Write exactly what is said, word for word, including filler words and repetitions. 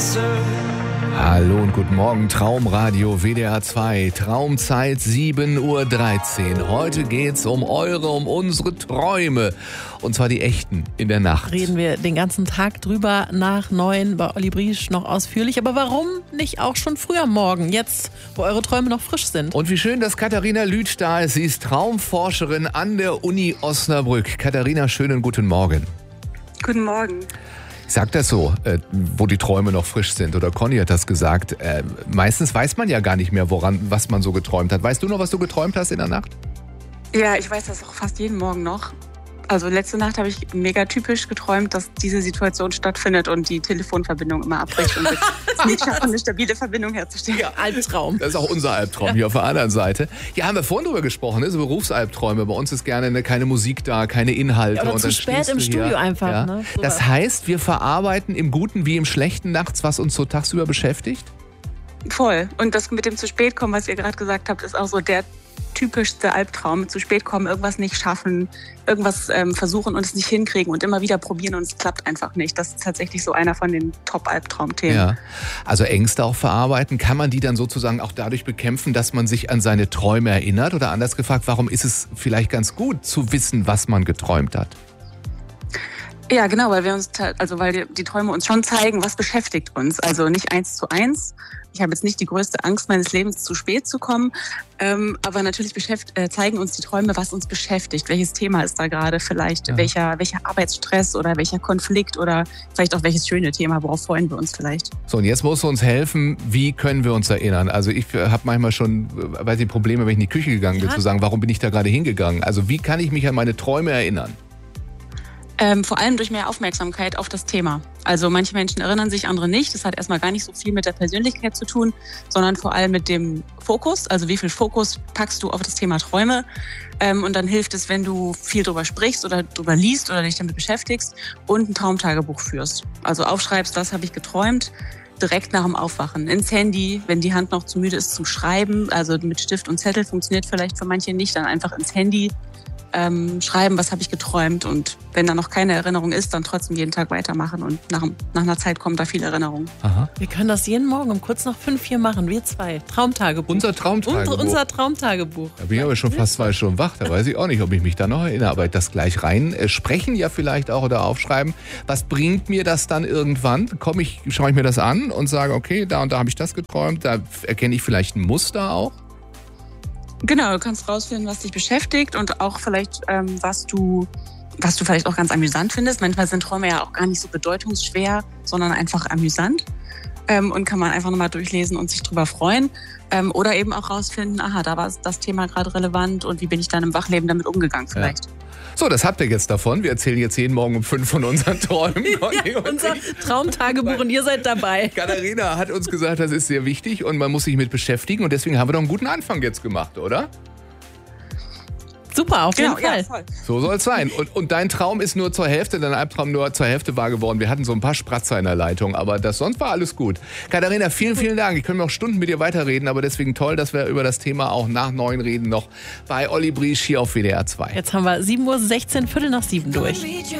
Hallo und guten Morgen, Traumradio W D R zwei, Traumzeit sieben Uhr dreizehn. Heute geht's um eure, um unsere Träume. Und zwar die echten in der Nacht. Reden wir den ganzen Tag drüber nach neun bei Olli Briesch noch ausführlich. Aber warum nicht auch schon früh am Morgen, jetzt, wo eure Träume noch frisch sind? Und wie schön, dass Katharina Lüth da ist. Sie ist Traumforscherin an der Uni Osnabrück. Katharina, schönen guten Morgen. Guten Morgen. Ich sag das so, äh, wo die Träume noch frisch sind. Oder Conny hat das gesagt. Äh, meistens weiß man ja gar nicht mehr, woran, was man so geträumt hat. Weißt du noch, was du geträumt hast in der Nacht? Ja, ich weiß das auch fast jeden Morgen noch. Also letzte Nacht habe ich mega typisch geträumt, dass diese Situation stattfindet und die Telefonverbindung immer abbricht und es nicht schafft, eine stabile Verbindung herzustellen. Ja, Albtraum. Das ist auch unser Albtraum ja. Hier auf der anderen Seite. Ja, haben wir vorhin drüber gesprochen, ne? So Berufsalbträume. Bei uns ist gerne ne, keine Musik da, keine Inhalte. Ja, oder und zu dann spät im Studio hier, einfach. Ja. Ne? So das was. heißt, wir verarbeiten im Guten wie im Schlechten nachts, was uns so tagsüber beschäftigt? Voll. Und das mit dem zu spät kommen, was ihr gerade gesagt habt, ist auch so der typischste Albtraum. Zu spät kommen, irgendwas nicht schaffen, irgendwas ähm, versuchen und es nicht hinkriegen und immer wieder probieren und es klappt einfach nicht. Das ist tatsächlich so einer von den Top-Albtraumthemen. Ja. Also Ängste auch verarbeiten. Kann man die dann sozusagen auch dadurch bekämpfen, dass man sich an seine Träume erinnert? Oder anders gefragt, warum ist es vielleicht ganz gut zu wissen, was man geträumt hat? Ja, genau, weil wir uns, also weil die, die Träume uns schon zeigen, was beschäftigt uns. Also nicht eins zu eins. Ich habe jetzt nicht die größte Angst meines Lebens, zu spät zu kommen. Ähm, aber natürlich beschäft, äh, zeigen uns die Träume, was uns beschäftigt. Welches Thema ist da gerade vielleicht? Ja. Welcher, welcher Arbeitsstress oder welcher Konflikt oder vielleicht auch welches schöne Thema? Worauf freuen wir uns vielleicht? So, und jetzt musst du uns helfen. Wie können wir uns erinnern? Also ich habe manchmal schon, weiß ich, Probleme, wenn ich in die Küche gegangen bin, ja. zu sagen, warum bin ich da gerade hingegangen? Also wie kann ich mich an meine Träume erinnern? Ähm, vor allem durch mehr Aufmerksamkeit auf das Thema. Also manche Menschen erinnern sich, andere nicht. Das hat erstmal gar nicht so viel mit der Persönlichkeit zu tun, sondern vor allem mit dem Fokus. Also wie viel Fokus packst du auf das Thema Träume? Ähm, und dann hilft es, wenn du viel drüber sprichst oder drüber liest oder dich damit beschäftigst und ein Traumtagebuch führst. Also aufschreibst, was habe ich geträumt, direkt nach dem Aufwachen. Ins Handy, wenn die Hand noch zu müde ist zum Schreiben. Also mit Stift und Zettel funktioniert vielleicht für manche nicht, dann einfach ins Handy. Ähm, schreiben, was habe ich geträumt und wenn da noch keine Erinnerung ist, dann trotzdem jeden Tag weitermachen und nach, nach einer Zeit kommt da viel Erinnerung. Aha. Wir können das jeden Morgen um kurz nach fünf hier machen, wir zwei. Traumtagebuch. Unser Traumtagebuch. Unser, unser Traumtagebuch. Da bin ich aber schon fast zwei Stunden wach, da weiß ich auch nicht, ob ich mich da noch erinnere, aber das gleich rein äh, sprechen ja vielleicht auch oder aufschreiben. Was bringt mir das dann irgendwann? Komme ich, schaue ich mir das an und sage, okay, da und da habe ich das geträumt, da erkenne ich vielleicht ein Muster auch? Genau, du kannst rausfinden, was dich beschäftigt und auch vielleicht, ähm, was du, was du vielleicht auch ganz amüsant findest. Manchmal sind Träume ja auch gar nicht so bedeutungsschwer, sondern einfach amüsant. Ähm, und kann man einfach nochmal durchlesen und sich drüber freuen. Ähm, oder eben auch rausfinden, aha, da war das Thema gerade relevant und wie bin ich dann im Wachleben damit umgegangen vielleicht. Ja. So, das habt ihr jetzt davon. Wir erzählen jetzt jeden Morgen um fünf von unseren Träumen. Ja, unser Traumtagebuch und ihr seid dabei. Katharina hat uns gesagt, das ist sehr wichtig und man muss sich mit beschäftigen und deswegen haben wir doch einen guten Anfang jetzt gemacht, oder? Super, auf jeden genau, Fall. Ja, voll. So soll es sein. Und, und dein Traum ist nur zur Hälfte, dein Albtraum nur zur Hälfte wahr geworden. Wir hatten so ein paar Spratzer in der Leitung, aber das sonst war alles gut. Katharina, vielen, vielen Dank. Ich könnte noch Stunden mit dir weiterreden, aber deswegen toll, dass wir über das Thema auch nach neun reden noch bei Olli Briesch hier auf W D R zwei. Jetzt haben wir sieben Uhr sechzehn, Viertel nach sieben durch.